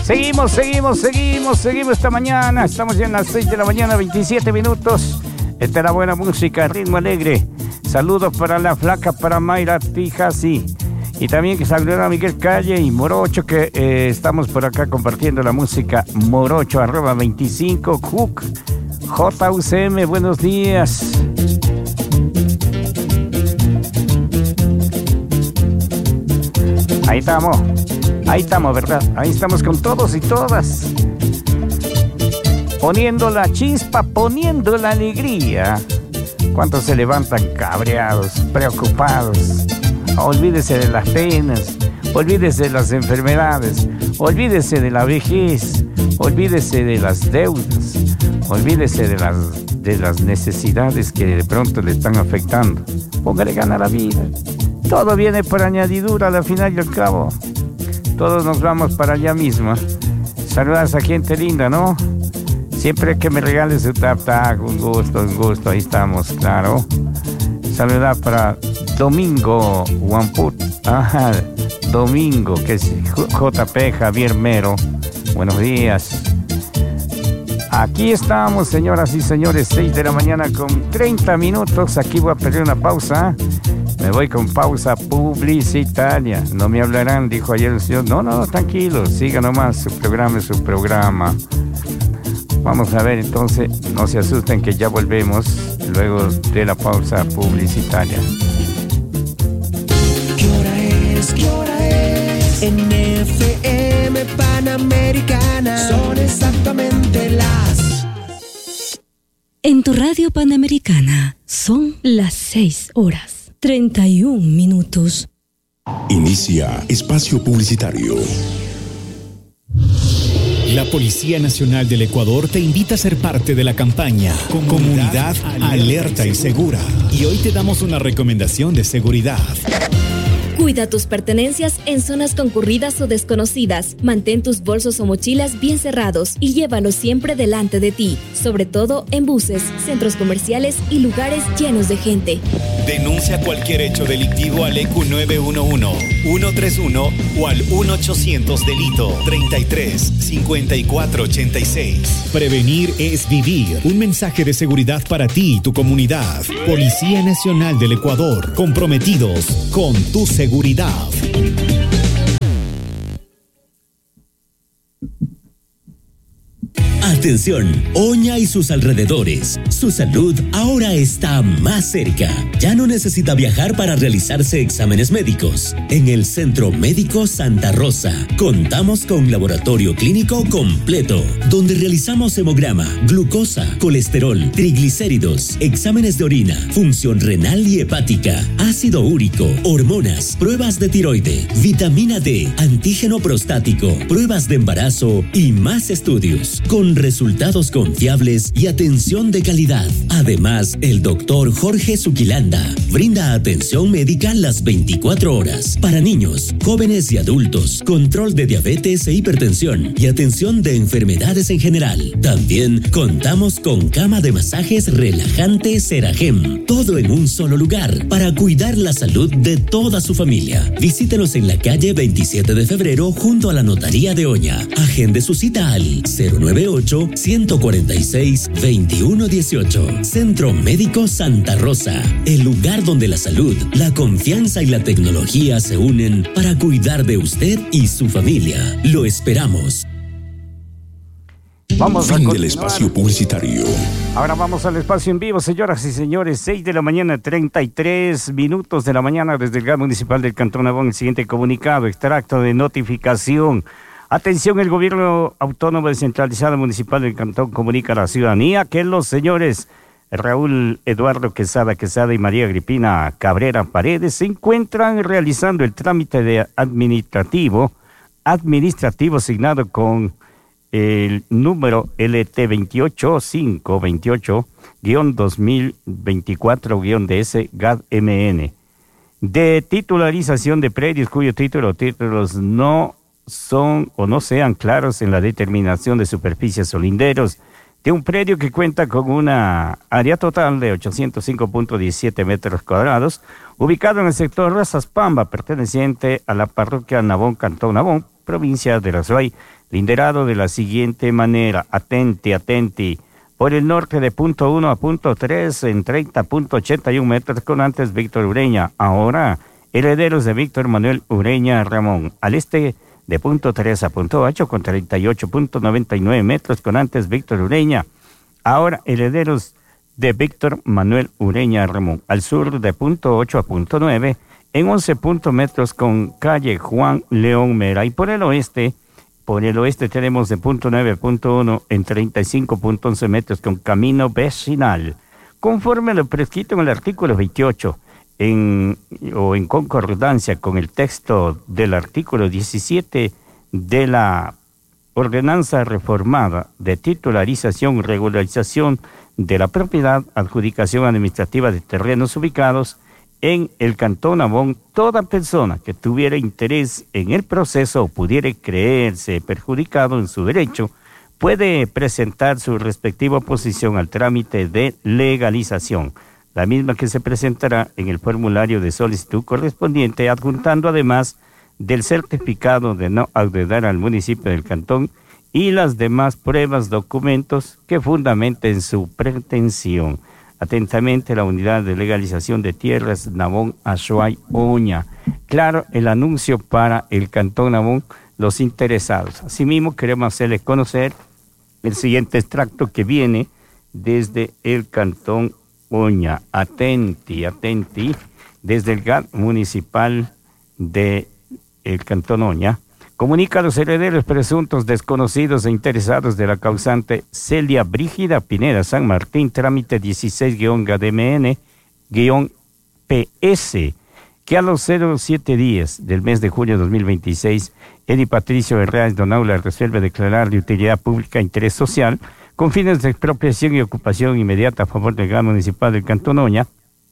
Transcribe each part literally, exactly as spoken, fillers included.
Seguimos, seguimos, seguimos, seguimos esta mañana. Estamos ya en las seis de la mañana, veintisiete minutos. Esta es la buena música, ritmo alegre. Saludos para la flaca, para Mayra Tijasi. Y también que saludar a Miguel Calle y Morocho, que eh, estamos por acá compartiendo la música. Morocho, arroba veinticinco, Cook, J U C M, buenos días. Ahí estamos, ahí estamos, ¿verdad? Ahí estamos con todos y todas. Poniendo la chispa, poniendo la alegría. ¿Cuántos se levantan cabreados, preocupados? Olvídese de las penas, olvídese de las enfermedades, olvídese de la vejez, olvídese de las deudas, olvídese de las, de las necesidades que de pronto le están afectando. Póngale gana a la vida. Todo viene por añadidura al final y al cabo. Todos nos vamos para allá mismo. Saludas a gente linda, ¿no? Siempre que me regales su tap tap, un gusto, un gusto, ahí estamos, claro. Saludar para Domingo Wamput, ajá, Domingo, que es J P Javier Mero. Buenos días. Aquí estamos, señoras y señores, seis de la mañana con treinta minutos. Aquí voy a pedir una pausa. Me voy con pausa publicitaria. No me hablarán, dijo ayer el señor. No, no, tranquilo, siga nomás, su programa es su programa. Vamos a ver, entonces, no se asusten que ya volvemos luego de la pausa publicitaria. ¿Qué hora es? ¿Qué hora es? En F M Panamericana son exactamente las... En tu radio Panamericana son las seis horas, treinta y un minutos. Inicia espacio publicitario. La Policía Nacional del Ecuador te invita a ser parte de la campaña Comunidad, Comunidad Alerta y Segura. Y hoy te damos una recomendación de seguridad. Cuida tus pertenencias en zonas concurridas o desconocidas. Mantén tus bolsos o mochilas bien cerrados y llévalos siempre delante de ti, sobre todo en buses, centros comerciales y lugares llenos de gente. Denuncia cualquier hecho delictivo al E Q nueve uno uno, uno tres uno o al uno ochocientos delito treinta y tres, cincuenta y cuatro, ochenta y seis. Prevenir es vivir. Un mensaje de seguridad para ti y tu comunidad. Policía Nacional del Ecuador, comprometidos con tu seguridad. Seguridad. Atención, Oña y sus alrededores. Su salud ahora está más cerca. Ya no necesita viajar para realizarse exámenes médicos. En el Centro Médico Santa Rosa contamos con laboratorio clínico completo, donde realizamos hemograma, glucosa, colesterol, triglicéridos, exámenes de orina, función renal y hepática, ácido úrico, hormonas, pruebas de tiroide, vitamina D, antígeno prostático, pruebas de embarazo y más estudios, con resultados confiables y atención de calidad. Además, el doctor Jorge Zuquilanda brinda atención médica las veinticuatro horas para niños, jóvenes y adultos, control de diabetes e hipertensión y atención de enfermedades en general. También contamos con cama de masajes relajante Seragem, todo en un solo lugar para cuidar la salud de toda su familia. Visítenos en la calle veintisiete de febrero junto a la Notaría de Oña. Agende su cita al cero nueve ocho, uno cuatro seis, dos uno uno ocho. Centro Médico Santa Rosa, el lugar donde la salud, la confianza y la tecnología se unen para cuidar de usted y su familia. Lo esperamos. Vamos fin a del espacio publicitario. Ahora vamos al espacio en vivo, señoras y señores. seis de la mañana, treinta y tres minutos de la mañana desde el G A M municipal del Cantón Nabón. El siguiente comunicado, extracto de notificación. Atención, el gobierno autónomo descentralizado municipal del Cantón comunica a la ciudadanía que los señores Raúl Eduardo Quesada Quesada y María Agripina Cabrera Paredes se encuentran realizando el trámite de administrativo, administrativo asignado con el número L T veintiocho cinco veintiocho dos mil veinticuatro D S G A D M N de titularización de predios cuyo título o títulos no son o no sean claros en la determinación de superficies o linderos de un predio que cuenta con una área total de ochocientos cinco punto diecisiete metros cuadrados, ubicado en el sector Razas Pamba, perteneciente a la parroquia Nabón, Cantón Nabón, provincia de La Suay, linderado de la siguiente manera, atenti, atenti. Por el norte de punto uno a punto tres en treinta punto ochenta y uno metros con antes Víctor Ureña. Ahora, herederos de Víctor Manuel Ureña Ramón. Al este de punto tres a punto ocho con treinta y ocho punto noventa y nueve metros con antes Víctor Ureña. Ahora, herederos de Víctor Manuel Ureña Ramón. Al sur de punto ocho a punto nueve en once punto metros con calle Juan León Mera. Y por el oeste, por el oeste tenemos de punto nueve a punto uno en treinta y cinco punto once metros con camino vecinal. Conforme a lo prescrito en el artículo veintiocho, en, o en concordancia con el texto del artículo diecisiete de la ordenanza reformada de titularización y regularización de la propiedad, adjudicación administrativa de terrenos ubicados en el Cantón Abón, toda persona que tuviera interés en el proceso o pudiera creerse perjudicado en su derecho, puede presentar su respectiva oposición al trámite de legalización, la misma que se presentará en el formulario de solicitud correspondiente, adjuntando además del certificado de no adeudar al municipio del cantón y las demás pruebas, documentos que fundamenten su pretensión. Atentamente, la Unidad de Legalización de Tierras Nabón Azuay Oña. Claro, el anuncio para el Cantón Nabón, los interesados. Asimismo, queremos hacerles conocer el siguiente extracto que viene desde el Cantón Oña. Atenti, atenti, desde el G A T municipal de el Cantón Oña. Comunica a los herederos presuntos desconocidos e interesados de la causante Celia Brígida Pineda San Martín, trámite dieciséis G D M N P S, que a los cero siete días del mes de julio de dos mil veintiséis, Edi Patricio Herrera Donaula resuelve declarar de utilidad pública interés social con fines de expropiación y ocupación inmediata a favor del G A T municipal del Cantón Oña,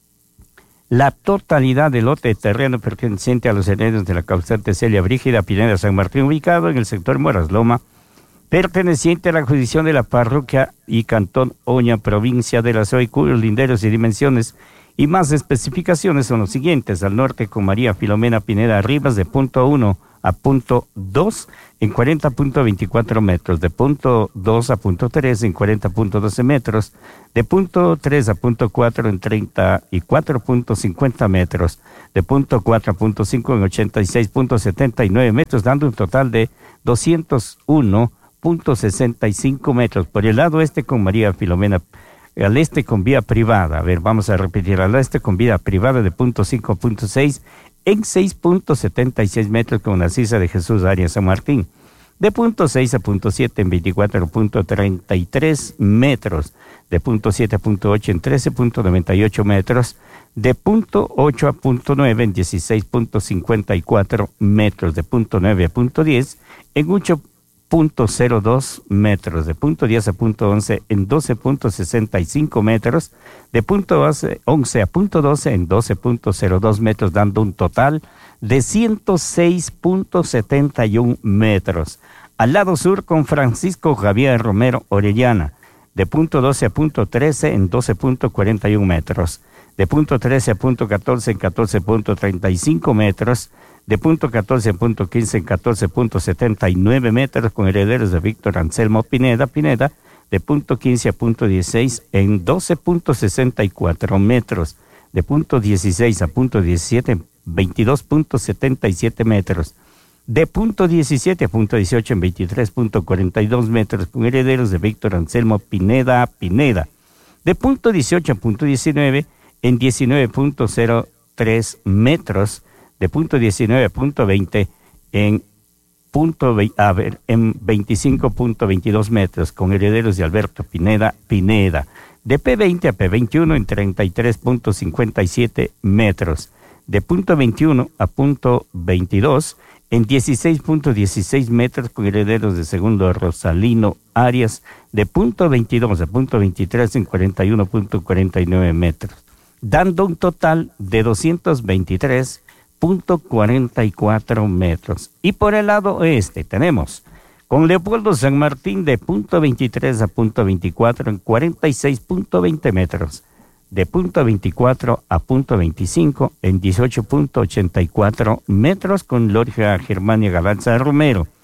la totalidad del lote de terreno perteneciente a los herederos de la causante Celia Brígida Pineda San Martín, ubicado en el sector Moras Loma, perteneciente a la jurisdicción de la parroquia y Cantón Oña, provincia de la S O I, cuyos linderos y dimensiones y más especificaciones son los siguientes: al norte con María Filomena Pineda Rivas de punto uno a punto dos en cuarenta punto veinticuatro metros, de punto dos a punto tres en cuarenta punto doce metros, de punto tres a punto cuatro en treinta y cuatro punto cincuenta metros, de punto cuatro a punto cinco en ochenta y seis punto setenta y nueve metros, dando un total de doscientos uno punto sesenta y cinco metros. Por el lado este con María Filomena, al este con vía privada, a ver, vamos a repetir, al este con vía privada de punto cinco a punto seis en seis punto setenta y seis metros con Narcisa de Jesús Arias San Martín, de punto seis a punto siete en veinticuatro punto treinta y tres metros, de punto siete a punto ocho en trece punto noventa y ocho metros, de punto ocho a punto nueve en dieciséis punto cincuenta y cuatro metros, de punto nueve a punto diez en ocho punto cero dos metros, de punto diez a punto once en doce punto sesenta y cinco metros, de punto once a punto doce en doce punto cero dos metros, dando un total de ciento seis punto setenta y uno metros. Al lado sur con Francisco Javier Romero Orellana, de punto doce a punto trece en doce punto cuarenta y uno metros, de punto trece a punto catorce en catorce punto treinta y cinco metros, de punto catorce a punto quince en catorce punto setenta y nueve metros con herederos de Víctor Anselmo Pineda Pineda, de punto quince a punto dieciséis en doce punto sesenta y cuatro metros, de punto dieciséis a punto diecisiete en veintidós punto setenta y siete metros, de punto diecisiete a punto dieciocho en veintitrés punto cuarenta y dos metros con herederos de Víctor Anselmo Pineda Pineda, de punto dieciocho a punto diecinueve en diecinueve punto cero tres metros, de punto diecinueve a punto veinte en, punto, a ver, en veinticinco punto veintidós metros con herederos de Alberto Pineda Pineda, de P veinte a P veintiuno en treinta y tres punto cincuenta y siete metros, de punto veintiuno a punto veintidós en dieciséis punto dieciséis metros con herederos de Segundo Rosalino Arias, de punto veintidós a punto veintitrés en cuarenta y uno punto cuarenta y nueve metros, dando un total de doscientos veintitrés punto cuarenta y cuatro metros. Y por el lado oeste tenemos con Leopoldo San Martín de punto veintitrés a punto veinticuatro en cuarenta y seis punto veinte metros, de punto veinticuatro a punto veinticinco en dieciocho punto ochenta y cuatro metros con Lorgia Germania Galanza Romero,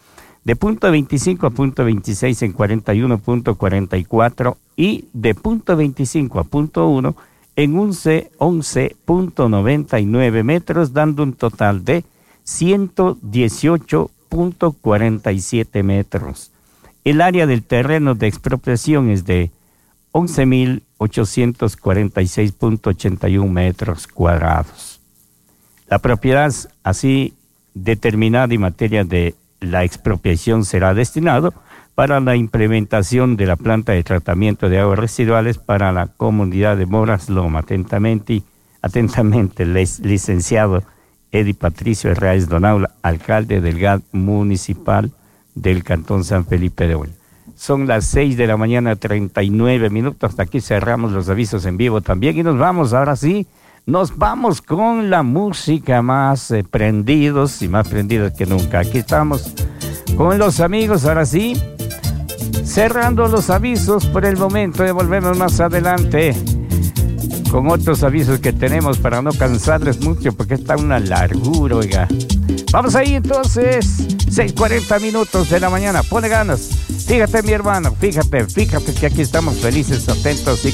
de punto veinticinco a punto veintiséis en cuarenta y uno punto cuarenta y cuatro y de punto veinticinco a punto uno en once punto noventa y nueve metros, dando un total de ciento dieciocho punto cuarenta y siete metros. El área del terreno de expropiación es de once mil ochocientos cuarenta y seis punto ochenta y uno metros cuadrados. La propiedad así determinada en materia de la expropiación será destinado para la implementación de la planta de tratamiento de aguas residuales para la comunidad de Moras Loma. Atentamente, atentamente, el licenciado Edi Patricio Herráez Donaula, alcalde del G A D municipal del Cantón San Felipe de Olid. Son las seis de la mañana, treinta y nueve minutos. Hasta aquí cerramos los avisos en vivo también y nos vamos, ahora sí, nos vamos con la música más eh, prendidos y más prendidos que nunca. Aquí estamos con los amigos, ahora sí, cerrando los avisos por el momento. Volvemos más adelante con otros avisos que tenemos para no cansarles mucho porque está una largura, oiga. Vamos ahí entonces, seis cuarenta minutos de la mañana, pone ganas. Fíjate mi hermano, fíjate, fíjate que aquí estamos felices, atentos y